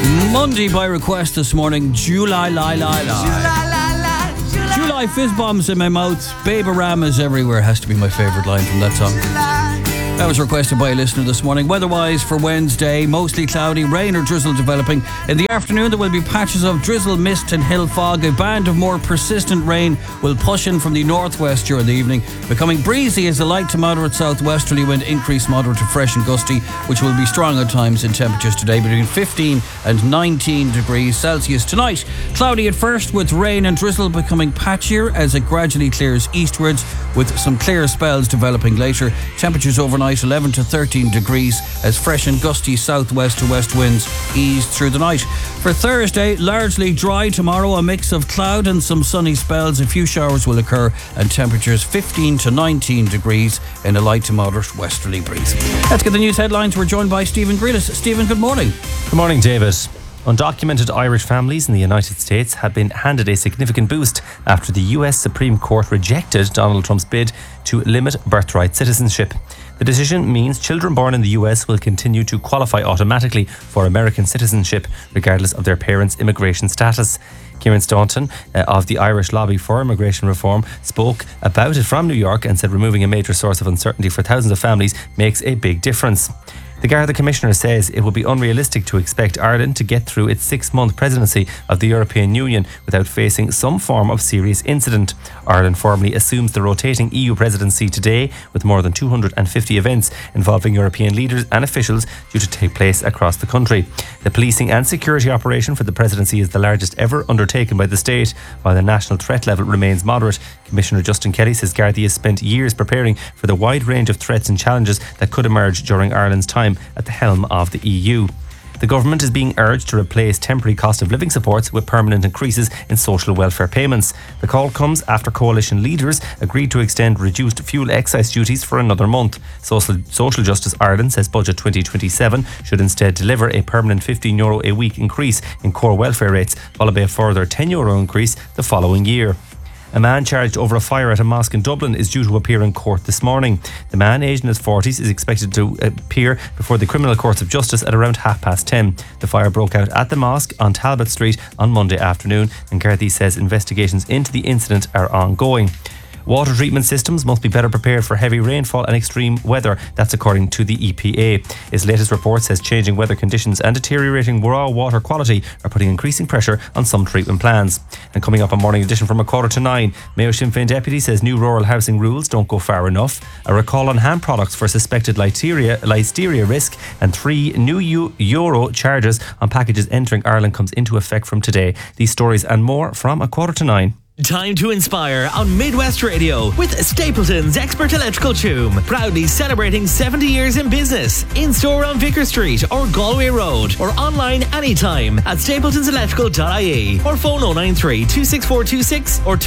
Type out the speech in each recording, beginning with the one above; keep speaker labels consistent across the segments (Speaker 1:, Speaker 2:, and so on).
Speaker 1: Monday by request this morning, July fizz bombs in my mouth, Baby-Ramas everywhere has to be my favourite line from that song. That was requested by a listener this morning. Weather-wise for Wednesday, mostly cloudy, rain or drizzle developing. In the afternoon there will be patches of drizzle, mist and hill fog. A band of more persistent rain will push in from the northwest during the evening, becoming breezy as a light to moderate southwesterly wind increase moderate to fresh and gusty, which will be strong at times in temperatures today between 15 and 19 degrees Celsius. Tonight, cloudy at first with rain and drizzle becoming patchier as it gradually clears eastwards with some clear spells developing later. Temperatures overnight 11 to 13 degrees as fresh and gusty southwest to west winds ease through the night. For Thursday, largely dry tomorrow, a mix of cloud and some sunny spells. A few showers will occur and temperatures 15 to 19 degrees in a light to moderate westerly breeze. Let's get the news headlines. We're joined by Stephen Grealis. Stephen, good morning.
Speaker 2: Good morning, David. Undocumented Irish families in the United States have been handed a significant boost after the US Supreme Court rejected Donald Trump's bid to limit birthright citizenship. The decision means children born in the US will continue to qualify automatically for American citizenship, regardless of their parents' immigration status. Kieran Staunton of the Irish Lobby for Immigration Reform spoke about it from New York and said removing a major source of uncertainty for thousands of families makes a big difference. The Garda Commissioner says it would be unrealistic to expect Ireland to get through its 6-month presidency of the European Union without facing some form of serious incident. Ireland formally assumes the rotating EU presidency today, with more than 250 events involving European leaders and officials due to take place across the country. The policing and security operation for the presidency is the largest ever undertaken by the state, while the national threat level remains moderate. Commissioner Justin Kelly says Gardaí has spent years preparing for the wide range of threats and challenges that could emerge during Ireland's time at the helm of the EU. The government is being urged to replace temporary cost of living supports with permanent increases in social welfare payments. The call comes after coalition leaders agreed to extend reduced fuel excise duties for another month. Social Justice Ireland says Budget 2027 should instead deliver a permanent €15 a week increase in core welfare rates, followed by a further €10 increase the following year. A man charged over a fire at a mosque in Dublin is due to appear in court this morning. The man, aged in his 40s, is expected to appear before the Criminal Courts of Justice at around 10:30. The fire broke out at the mosque on Talbot Street on Monday afternoon, and Gardaí says investigations into the incident are ongoing. Water treatment systems must be better prepared for heavy rainfall and extreme weather. That's according to the EPA. Its latest report says changing weather conditions and deteriorating raw water quality are putting increasing pressure on some treatment plans. And coming up on Morning Edition from 8:45, Mayo Sinn Féin deputy says new rural housing rules don't go far enough. A recall on hand products for suspected listeria risk, and 3 new euro charges on packages entering Ireland comes into effect from today. These stories and more from 8:45.
Speaker 3: Time to inspire on Midwest Radio with Stapleton's Expert Electrical Choom. Proudly celebrating 70 years in business. In store on Vicar Street or Galway Road, or online anytime at stapletonselectrical.ie, or phone 093 26426 or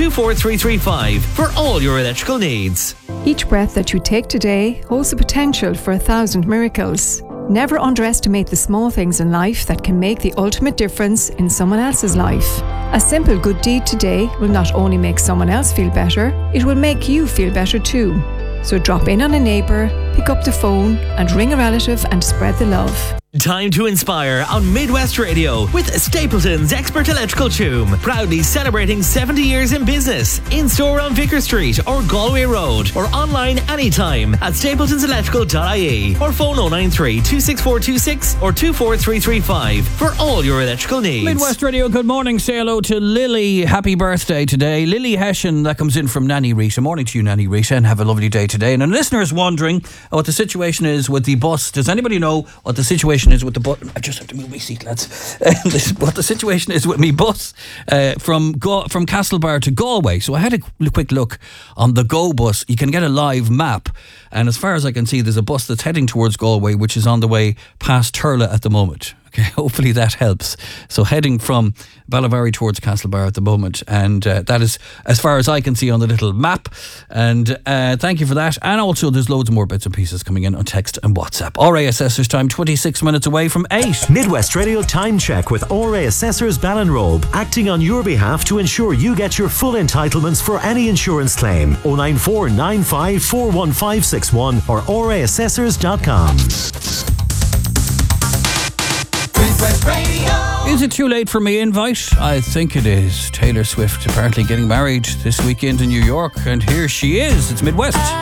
Speaker 3: 24335 for all your electrical needs.
Speaker 4: Each breath that you take today holds the potential for 1,000 miracles. Never underestimate the small things in life that can make the ultimate difference in someone else's life. A simple good deed today will not only make someone else feel better, it will make you feel better too. So drop in on a neighbour, pick up the phone and ring a relative and spread the love.
Speaker 3: Time to inspire on Midwest Radio with Stapleton's Expert Electrical Choom. Proudly celebrating 70 years in business. In store on Vicar Street or Galway Road, or online anytime at stapletonselectrical.ie, or phone 093 26426 or 24335 for all your electrical needs.
Speaker 1: Midwest Radio, good morning. Say hello to Lily. Happy birthday today. Lily Hessian, that comes in from Nanny Rita. Morning to you, Nanny Rita, and have a lovely day today. And a listener is wondering what the situation is with the bus. Does anybody know what the situation is with the bus? I just have to move my seat, lads. What the situation is with me bus from Castlebar to Galway. So I had a quick look on the Go bus. You can get a live map, and as far as I can see, there's a bus that's heading towards Galway, which is on the way past Turla at the moment. Okay, hopefully that helps. So heading from Ballavary towards Castlebar at the moment, and that is as far as I can see on the little map. And thank you for that. And also there's loads more bits and pieces coming in on text and WhatsApp. RA Assessors time, 26 minutes away from 8.
Speaker 5: Midwest Radio Time Check with RA Assessors Ballinrobe, acting on your behalf to ensure you get your full entitlements for any insurance claim. 094 95 41561 or raassessors.com.
Speaker 6: Midwest Radio.
Speaker 1: Is it too late for me invite? I think it is. Taylor Swift apparently getting married this weekend in New York, and here she is. It's Midwest.